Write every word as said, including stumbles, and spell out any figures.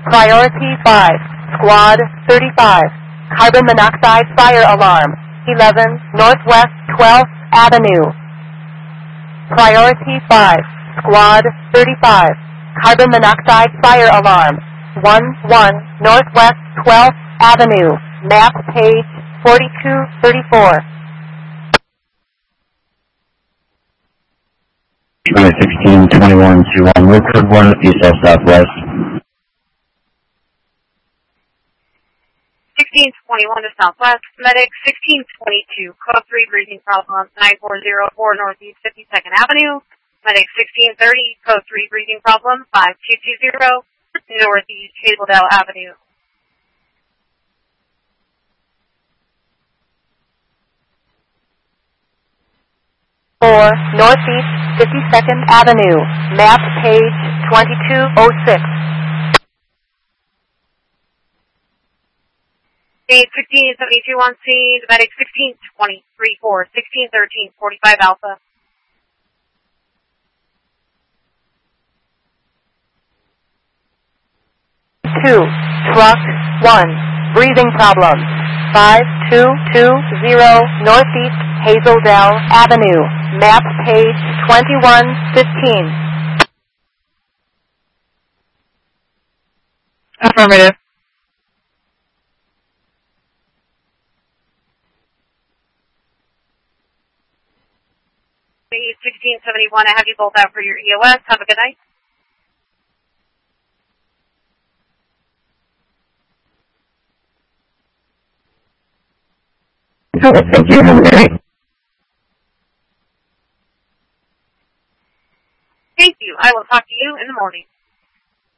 Priority five, Squad thirty-five. Carbon monoxide fire alarm. eleven, Northwest twelfth Avenue. Priority five, Squad thirty-five. Carbon monoxide fire alarm. one one, Northwest twelfth Avenue. Map page forty-two thirty-four. Try sixteen twenty-one two one, Woodford one, east south southwest. sixteen twenty-one to southwest, medic sixteen twenty-two, code three, breathing problem, nine four zero four northeast fifty-second Avenue, medic sixteen thirty, code three, breathing problem, five two two zero, northeast Hazeldale Avenue. four, northeast fifty-second Avenue, map page twenty-two oh six. sixteen seventy-two on scene, medic sixteen twenty-three four, sixteen thirteen, forty-five Alpha. two, truck one, breathing problem, five two two zero, northeast Hazeldale Avenue, map page twenty-one fifteen. Affirmative. sixteen seventy-one, I have you both out for your E O S. Have a good night. Oh, thank you. Have a good night. Thank you. I will talk to you in the morning.